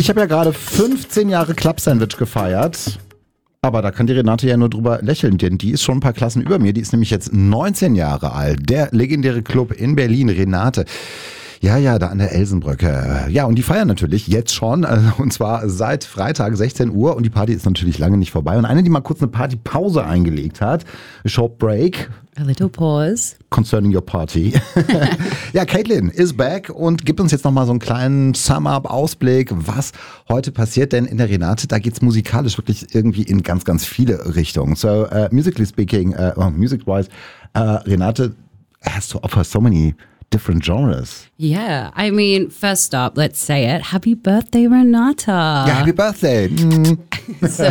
Ich habe ja gerade 15 Jahre Club Sandwich gefeiert. Aber da kann die Renate ja nur drüber lächeln, denn die ist schon ein paar Klassen über mir. Die ist nämlich jetzt 19 Jahre alt. Der legendäre Club in Berlin, Renate. Ja, da an der Elsenbrücke. Ja, und die feiern natürlich jetzt schon, und zwar seit Freitag 16 Uhr. Und die Party ist natürlich lange nicht vorbei. Und eine, die mal kurz eine Partypause eingelegt hat, a short break. A little pause. Concerning your party. Ja, Caitlin is back und gibt uns jetzt nochmal so einen kleinen Sum-Up-Ausblick, was heute passiert. Denn in der Renate, da geht's musikalisch wirklich irgendwie in ganz, ganz viele Richtungen. So, musically speaking, music-wise, Renate has to offer so many different genres. Yeah, I mean, first up, let's say it. Happy birthday, Renata. Yeah, happy birthday. So,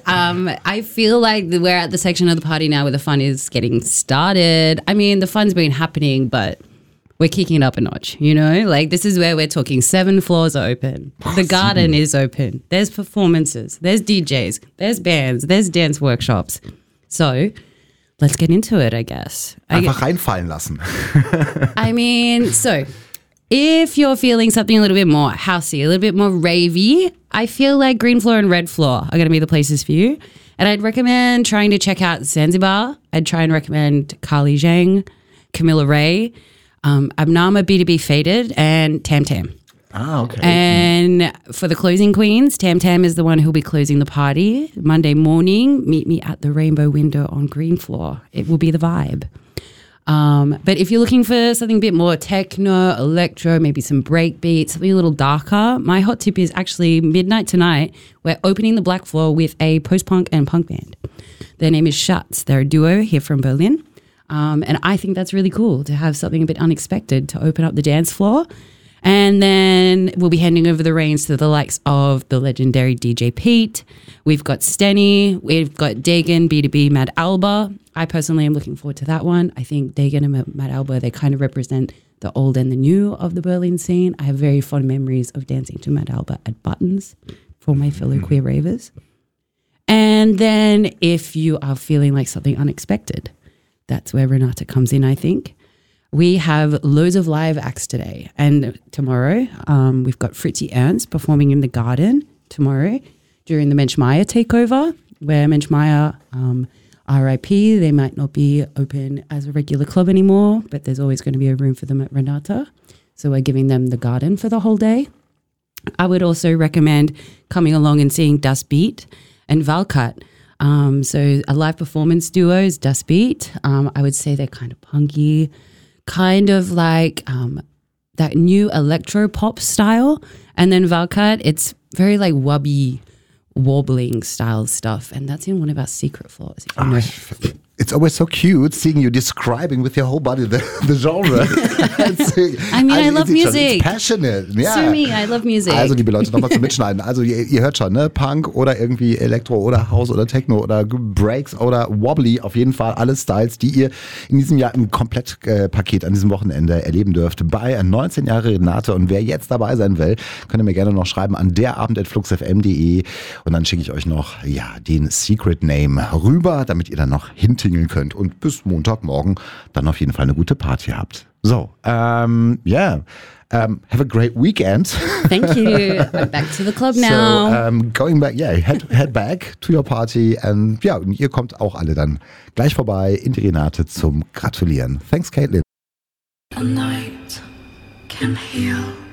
I feel like we're at the section of the party now where the fun is getting started. I mean, the fun's been happening, but we're kicking it up a notch, you know? Like, this is where we're talking 7 floors are open. The garden is open. There's performances. There's DJs. There's bands. There's dance workshops. So, let's get into it, I guess. Einfach reinfallen lassen. I mean, so if you're feeling something a little bit more housey, a little bit more ravey, I feel like Green Floor and Red Floor are going to be the places for you. And I'd recommend trying to check out Zanzibar. I'd try and recommend Carly Zhang, Camilla Ray, Abnama B2B Faded, and Tam Tam. Ah, okay. And for the closing queens, Tam Tam is the one who'll be closing the party. Monday morning, meet me at the Rainbow Window on Green Floor. It will be the vibe. But if you're looking for something a bit more techno, electro, maybe some break beats, something a little darker, my hot tip is actually midnight tonight. We're opening the Black Floor with a post-punk and punk band. Their name is Schatz. They're a duo here from Berlin. And I think that's really cool to have something a bit unexpected to open up the dance floor. And then we'll be handing over the reins to the likes of the legendary DJ Pete. We've got Stenny. We've got Dagan, B2B, Mad Alba. I personally am looking forward to that one. I think Dagan and Mad Alba, they kind of represent the old and the new of the Berlin scene. I have very fond memories of dancing to Mad Alba at Buttons for my fellow queer ravers. And then if you are feeling like something unexpected, that's where Renata comes in, I think. We have loads of live acts today. And tomorrow, we've got Fritzi Ernst performing in the Garden tomorrow during the Menschmeier takeover, where Menschmeier, RIP, they might not be open as a regular club anymore, but there's always going to be a room for them at Renata. So we're giving them the Garden for the whole day. I would also recommend coming along and seeing Das Beat and Valkat. So a live performance duo is Das Beat. I would say they're kind of punky, kind of like that new electro pop style. And then Valkat, it's very like wubby, wobbling style stuff. And that's in one of our secret floors. If you know. It's always so cute seeing you describing with your whole body the genre. I mean, I love music. It's passionate. Ja. So me, I love music. Also, liebe Leute, nochmal zum Mitschneiden. Also, ihr hört schon, ne? Punk oder irgendwie Elektro oder House oder Techno oder Breaks oder Wobbly. Auf jeden Fall alle Styles, die ihr in diesem Jahr im Komplettpaket an diesem Wochenende erleben dürft. Bei 19 Jahre Renate. Und wer jetzt dabei sein will, könnt ihr mir gerne noch schreiben an derabend@fluxfm.de. Und dann schicke ich euch noch, den Secret Name rüber, damit ihr dann noch hintingeln könnt und bis Montagmorgen dann auf jeden Fall eine gute Party habt. So, have a great weekend. Thank you. I'm back to the club now. So, going back, head back to your party and und ihr kommt auch alle dann gleich vorbei in die Renate zum Gratulieren. Thanks, Caitlin. The night can heal.